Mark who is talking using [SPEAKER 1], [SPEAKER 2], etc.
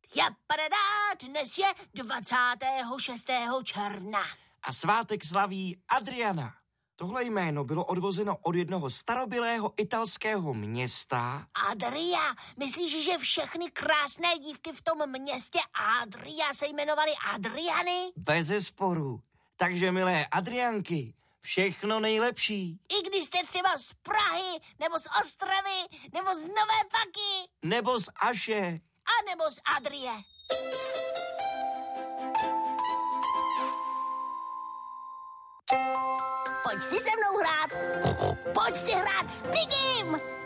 [SPEAKER 1] Japadá, dnes je 26. června.
[SPEAKER 2] A svátek slaví Adriana. Tohle jméno bylo odvozeno od jednoho starobylého italského města.
[SPEAKER 1] Adria, myslíš, že všechny krásné dívky v tom městě Adria se jmenovaly Adriany?
[SPEAKER 2] Bezesporu. Takže, milé Adrianky, všechno nejlepší.
[SPEAKER 1] I když jste třeba z Prahy, nebo z Ostravy, nebo z Nové Paky.
[SPEAKER 2] Nebo z Aše.
[SPEAKER 1] A nebo z Adrie. Pojď si se mnou hrát. Pojď si hrát s Pigim.